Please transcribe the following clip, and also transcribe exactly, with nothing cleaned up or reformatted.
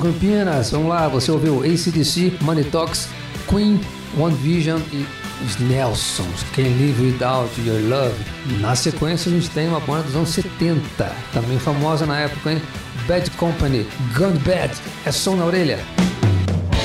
Campinas. Vamos lá, você ouviu A C D C, Money Talks, Queen, One Vision e os Nelsons, Can't Live Without Your Love. Na sequência a gente tem uma banda dos anos setenta, também famosa na época, hein? Bad Company, Gone Bad, é som na orelha.